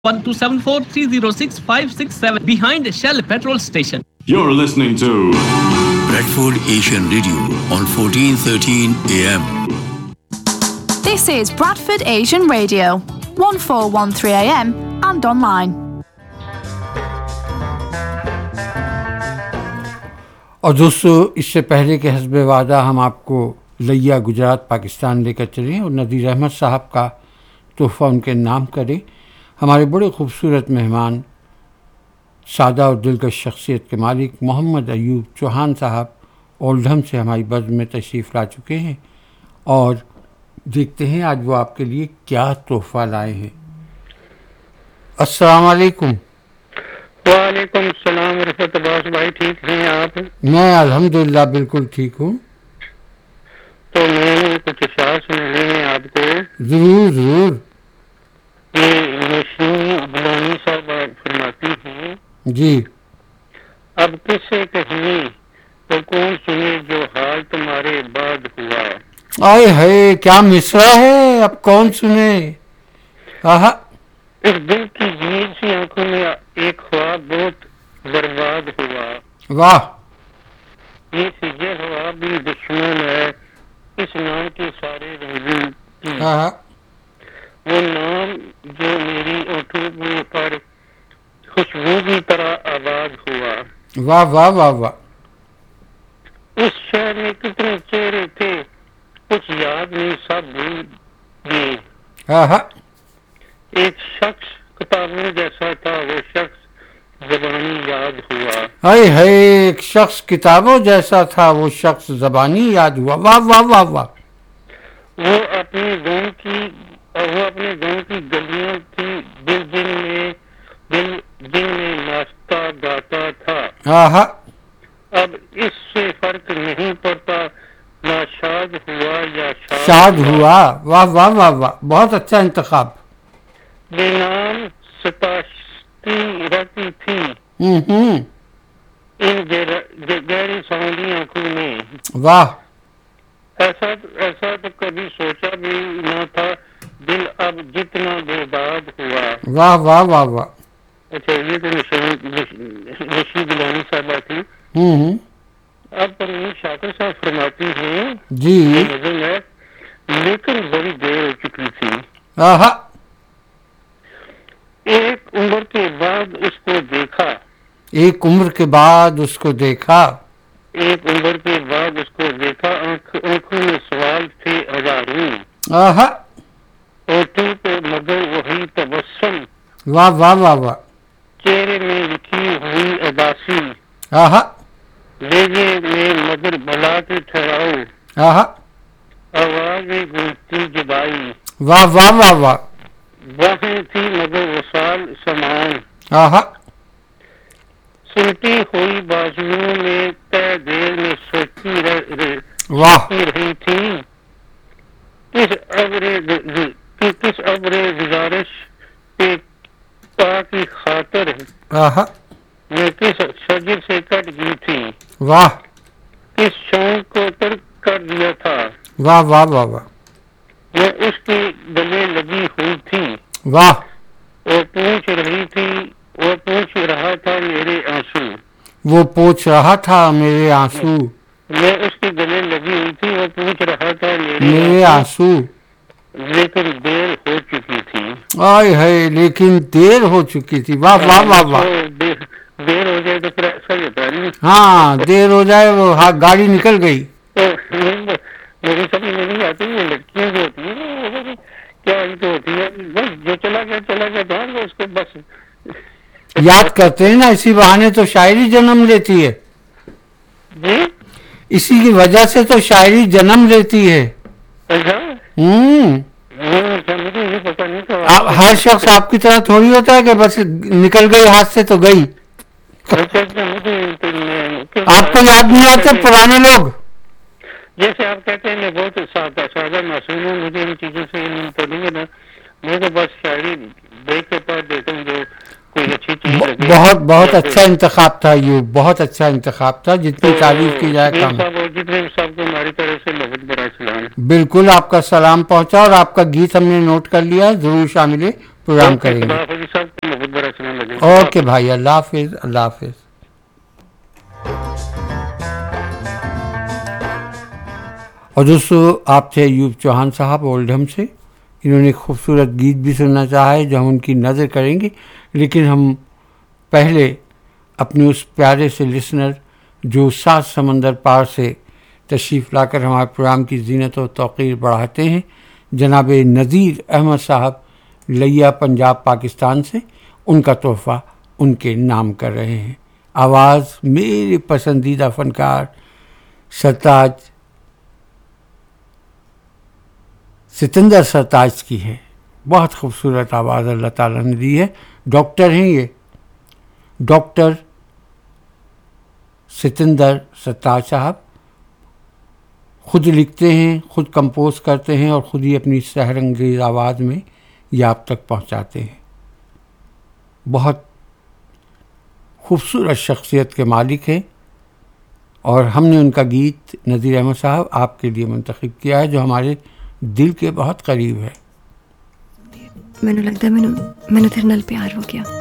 1274306567 behind Shell petrol station. You're listening to Bradford Asian Radio on 1413 AM. This is Bradford Asian Radio, 1413 AM and online. اور دوستو، اس سے پہلے کہ حسب وعدہ ہم آپ کو لیا گجرات پاکستان لے کر چلیں اور نذیر احمد صاحب کا تحفہ ان کے نام کریں، ہمارے بڑے خوبصورت مہمان سادہ اور دلکش شخصیت کے مالک محمد ایوب چوہان صاحب اولڈھم سے ہماری بزم میں تشریف لا چکے ہیں، اور دیکھتے ہیں آج وہ آپ کے لیے کیا تحفہ لائے ہیں۔ السلام علیکم۔ وعلیکم السلام ورحمۃ اللہ۔ بھائی ٹھیک ہیں آپ؟ میں الحمدللہ بالکل ٹھیک ہوں۔ تو میں نے کچھ اشعار سنانے ہیں آپ کو۔ ضرور ضرور۔ یہ نشین بلانی صاحب فرماتی ہیں، جی۔ اب کس سے کہیں تو کون سنے جو حال تمہارے بعد ہوا۔ آئے ہائے کیا مصرع ہے، اب کون سنے۔ آہا۔ اس دل کی گیر سی آنکھوں میں ایک خواب بہت برباد ہوا۔ واہ۔ یہ سجل ہوا بھی دشمن ہے اس نام کے سارے رنگوں کی۔ آہا۔ وہ نام جو میری ہونٹوں پر خوشبو کی طرح آباد ہوا۔ واہ واہ واہ واہ۔ اس شہر میں کتنے چہرے تھے کچھ یاد نہیں، سب بھول گئے۔ آہا۔ ایک شخص کتابوں جیسا تھا، وہ شخص زبانی یاد ہوا۔ ہائے ہائے ایک شخص کتابوں جیسا تھا، وہ شخص زبانی یاد ہوا۔ واہ واہ واہ واہ۔ وہ اپنے گاؤں کی گلیوں کی دل میں ناچتا گاتا تھا۔ آہا۔ اب اس سے فرق نہیں پڑتا نہ شاد ہوا یا شاد ہوا۔ واہ واہ واہ واہ، بہت اچھا انتخاب۔ بے نام ستاشتی رہتی تھی ان گہری سمندری آنکھوں میں۔ واہ۔ ایسا تو کبھی سوچا بھی نہ تھا، دل اب جتنا برباد ہوا۔ واہ واہ واہ واہ۔ اچھا، یہ تو نشی گیلانی صاحبہ تھی۔ اب پروین شاکر صاحب فرماتی ہیں، جی، نظم ہے، لیکن بڑی دیر ہو چکی تھی۔ آہا۔ ایک عمر کے بعد اس کو دیکھا، ایک عمر کے بعد اس کو دیکھا۔ ایک عمر کے بعد اس کو دیکھا، آنکھوں میں سوال تھے ہزاروں، آہا۔ ہونٹوں پہ مگر وہی تبسم، واہ واہ واہ واہ۔ چہرے میں لکھی ہوئی اداسی، آہا۔ لیجے میں مگر بلا کے ٹھہراؤ، آہا۔ آواز میں گونجتی جدائی، واہ واہ واہ واہ۔ باہیں تھی مگر وصال سامان، آہا۔ سلٹی ہوئی بازوؤں میں طے دیر میں سوچتی واہ۔ رہی تھی، کس ابر گزارش پہ پا کی خاطر آہا۔ میں کس شجر سے کٹ گئی تھی، واہ کس شوق کو ترک کر دیا تھا، واہ واہ واہ واہ۔ میں اس کے گلے لگی ہوئی تھی، واہ۔ وہ پوچھ رہا تھا میرے آنسو، وہ پوچھ رہا تھا میرے آنسو، میں اس کے گلے لگی ہوئی تھی، وہ پوچھ رہا تھا میرے آنسو، لیکن دیر ہو چکی تھی۔ آئے ہائے لیکن دیر ہو چکی تھی۔ واہ واہ واہ واہ۔ دیر ہو جائے تو پھر ایسا ہی ہوتا ہے نا۔ ہاں دیر ہو جائے، وہ ہاں گاڑی نکل گئی۔ تو میری سمجھ میں نہیں آتی، یہ لڑکیاں جو ہوتی ہیں کیا ان کو ہوتی ہے، بس جو چلا گیا جان گیا، اس کو بس یاد کرتے ہیں نا، اسی بہانے تو شاعری جنم لیتی ہے۔ جی اسی کی وجہ سے تو شاعری جنم لیتی ہے۔ اچھا، مجھے یہ پتا نہیں تھا۔ ہر شخص آپ کی طرح تھوڑی ہوتا ہے کہ بس نکل گئی ہاتھ سے تو گئی۔ آپ کو یاد نہیں آتے پرانے لوگ؟ جیسے آپ کہتے ہیں میں بہت سادہ معصوم ہوں، مجھے ان چیزوں سے تو نہیں ہے نا، میں تو بس شاعری دیکھ کے پڑھ دیتا ہوں جو کوئی اچھی چیز لگے۔ بہت اچھا انتخاب تھا یہ، بہت اچھا انتخاب تھا، جتنی تعریف کی جائے کم۔ جتنے سب کو ہماری طرف سے بہت بڑا سلام۔ بالکل آپ کا سلام پہنچا، اور آپ کا گیت ہم نے نوٹ کر لیا، ضرور شامل پروگرام کریں گے. خدا حافظ صاحب, بہت بڑا اچھا لگے. اوکے بھائی, اللہ حافظ, اللہ حافظ. اور دوستو, آپ تھے ایوب چوہان صاحب اولڈہم سے. انہوں نے ایک خوبصورت گیت بھی سننا چاہا ہے جو ہم ان کی نظر کریں گے, لیکن ہم پہلے اپنے اس پیارے سے لسنر جو 7 سمندر پار سے تشریف لا کر ہمارے پروگرام کی زینت و توقیر بڑھاتے ہیں, جناب نذیر احمد صاحب لیا پنجاب پاکستان سے, ان کا تحفہ ان کے نام کر رہے ہیں. آواز میرے پسندیدہ فنکار سرتاج ستندر سرتاج کی ہے. بہت خوبصورت آواز اللہ تعالیٰ نے دی ہے. ڈاکٹر ہیں یہ, ڈاکٹر ستندر سرتاج صاحب. خود لکھتے ہیں, خود کمپوز کرتے ہیں اور خود ہی اپنی سحر انگیز آواز میں یہ آپ تک پہنچاتے ہیں. بہت خوبصورت شخصیت کے مالک ہیں, اور ہم نے ان کا گیت نذیر احمد صاحب آپ کے لیے منتخب کیا ہے جو ہمارے دل کے بہت قریب ہے. مینوں لگدا مینوں تیرے نال پیار ہو گیا.